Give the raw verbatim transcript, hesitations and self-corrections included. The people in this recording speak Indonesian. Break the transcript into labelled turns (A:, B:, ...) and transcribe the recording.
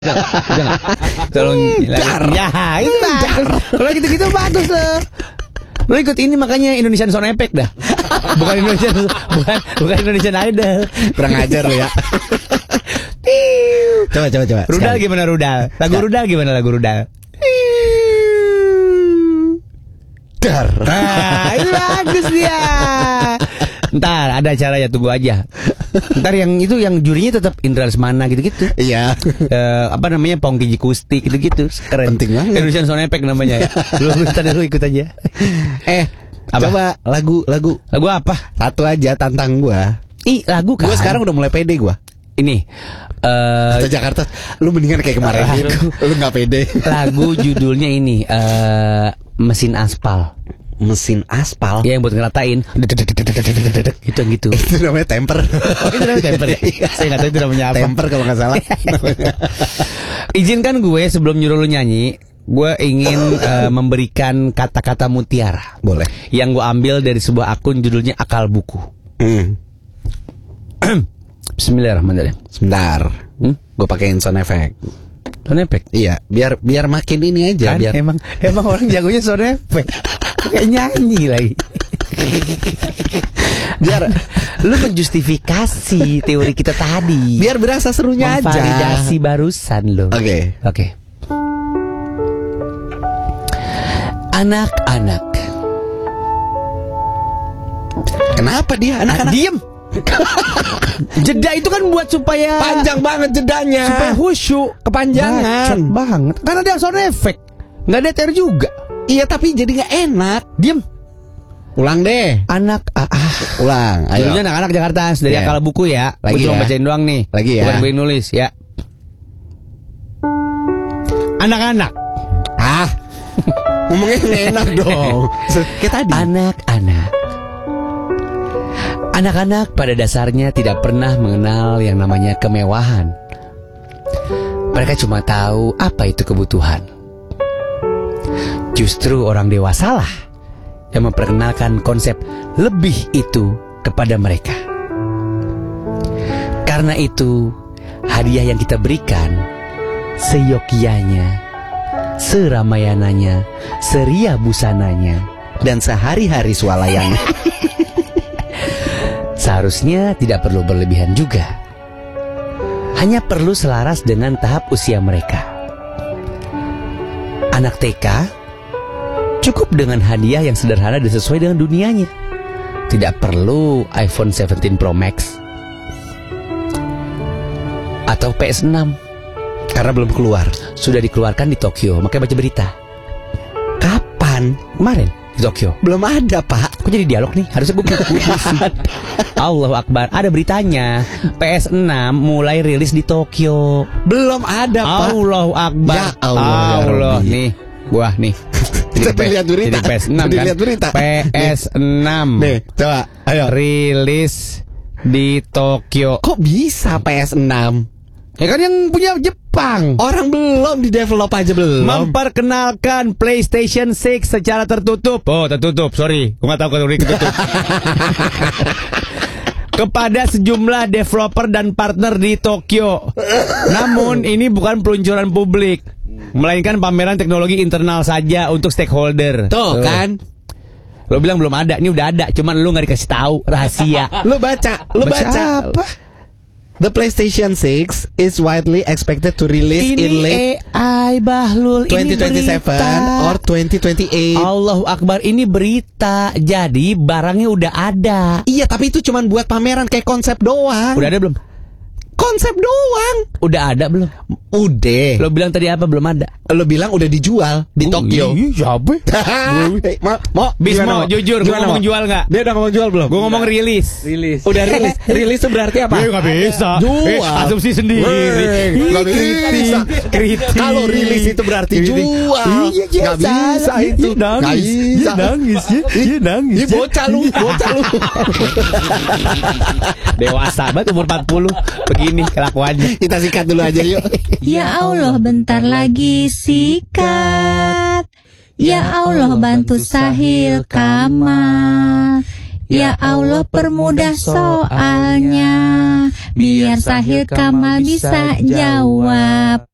A: Tolong ya, itu bagus. Kalau gitu-gitu bagus loh. Lo ikut ini makanya Indonesian Sound Effect dah. Bukan Indonesian, bukan bukan Indonesian Idol.
B: Kurang ajar lo ya. Coba coba coba.
A: Rudal sekali. Gimana Rudal? Lagu ya. Rudal gimana lagu Rudal?
B: Dar.
A: Nah, itu bagus dia. Ntar ada acaranya, tunggu aja. Ntar yang itu yang jurinya tetap Indra Lesmana gitu-gitu.
B: Iya.
A: uh, Apa namanya, Pongki Jikustik gitu-gitu. Keren.
B: Penting banget.
A: Indonesian Sound Effect namanya ya. Lu tadi lu ikut aja.
B: Eh, apa? Coba lagu lagu
A: lagu apa?
B: Satu aja tantang gua.
A: Ih, lagu kan.
B: Gua sekarang udah mulai pede gua.
A: Ini uh,
B: Kata Jakarta, lu mendingan kayak kemarin. Lagu, lu nggak pede.
A: Lagu judulnya ini uh, Mesin Aspal.
B: Mesin aspal.
A: Ya, yang buat ngeratain. Gitu gitu.
B: Itu namanya temper.
A: Oh, itu namanya temper ya? Saya nggak tahu itu namanya apa.
B: Temper kalau nggak salah.
A: Izinkan gue sebelum nyuruh lu nyanyi, gue ingin uh, memberikan kata-kata mutiara.
B: Boleh.
A: Yang gue ambil dari sebuah akun judulnya Akal Buku.
B: Hmm.
A: Bismillahirrahmanirrahim.
B: Sebentar. Hmm? Gue pakein sound effect.
A: Sound effect?
B: Iya, biar biar makin ini aja.
A: Kan,
B: biar
A: emang emang orang jagonya sound effect. Kayak nyanyi lagi. Biar lu menjustifikasi teori kita tadi.
B: Biar berasa serunya aja.
A: Memvalidasi barusan lo.
B: Oke.
A: Okay. Oke. Okay. Anak-anak.
B: Kenapa dia anak-anak?
A: Ah, diem. Jeda itu kan buat supaya
B: panjang banget jedanya.
A: Supaya khusyuk.
B: Kepanjangan.
A: Bacot banget. Karena dia sound effect. Nggak ada teori juga.
B: Iya, tapi jadi gak enak.
A: Diem.
B: Ulang deh.
A: Anak ah, ah.
B: Ulang. Ayo.
A: Judulnya anak-anak Jakarta dari yeah. Akal Buku ya.
B: Lagi
A: gue cuma
B: ya.
A: bacain doang nih.
B: Lagi ya.
A: Bukan gue nulis ya. Anak-anak.
B: Ah. Ngomongnya enak dong. Kayak tadi.
A: Anak-anak. Anak-anak pada dasarnya tidak pernah mengenal yang namanya kemewahan. Mereka cuma tahu apa itu kebutuhan. Justru orang dewasalah yang memperkenalkan konsep lebih itu kepada mereka. Karena itu, hadiah yang kita berikan seyogyanya, seramayananya, seria busananya,
B: dan sehari-hari swalayannya.
A: Seharusnya tidak perlu berlebihan juga. Hanya perlu selaras dengan tahap usia mereka. Anak T K cukup dengan hadiah yang sederhana dan sesuai dengan dunianya. Tidak perlu iPhone tujuh belas Pro Max atau P S enam.
B: Karena belum keluar.
A: Sudah dikeluarkan di Tokyo. Makanya baca berita.
B: Kapan?
A: Kemarin di Tokyo.
B: Belum ada, Pak.
A: Kok jadi dialog nih? Harusnya gue Allahu Akbar. Ada beritanya. P S enam mulai rilis di Tokyo.
B: Belum ada, Pak.
A: Allahu Akbar.
B: Ya Allah,
A: Allah ya nih. Gua nih.
B: Kita lihat berita.
A: P S enam kan.
B: Berita.
A: P S enam.
B: Nih, coba. Ayo.
A: Rilis di Tokyo.
B: Kok bisa P S enam?
A: Ya kan yang punya Jepang.
B: Orang belum di develop aja belum.
A: Memperkenalkan PlayStation enam secara tertutup. Oh, tertutup. Sorry, gua nggak tahu kalau tertutup. Kepada sejumlah developer dan partner di Tokyo. Namun ini bukan peluncuran publik, melainkan pameran teknologi internal saja untuk stakeholder.
B: Tuh, Tuh. kan.
A: Lo bilang belum ada, ini udah ada, cuman lu nggak dikasih tahu, rahasia.
B: Lo baca, lo baca.
A: baca apa?
B: The PlayStation six is widely expected to release
A: ini
B: in late
A: A I Bahlul,
B: twenty twenty-seven or twenty twenty-eight.
A: Allahu Akbar, ini berita. Jadi barangnya udah ada.
B: Iya, tapi itu cuman buat pameran kayak konsep doang.
A: Udah ada belum?
B: Konsep doang.
A: Udah ada belum?
B: Udah.
A: Lo bilang tadi apa? Belum ada.
B: Lo bilang udah dijual di
A: oh,
B: Tokyo.
A: Iya, siapa?
B: Mau, mau,
A: Bismo, jujur, gue ngomong jual nggak?
B: Dia udah ngomong jual belum?
A: Gue ngomong rilis.
B: Rilis. Udah rilis. Rilis itu berarti apa?
A: Ya, gak bisa.
B: Jual.
A: Eh, asumsi sendiri.
B: Gak bisa.
A: Kritik.
B: Kalau rilis itu berarti kritik. Jual.
A: Iya, iya,
B: gak bisa itu.
A: Gak bisa. Nangis ya. Iya, nangis.
B: Iya, bocah lu, bocah lu.
A: Dewasa banget umur empat puluh. Begini kelakuannya.
B: Kita sikat dulu aja yuk.
C: Ya Allah, bentar lagi sikat. Ya Allah, bantu Sahil Kamal. Ya Allah, permudah soalnya, biar Sahil Kamal bisa jawab.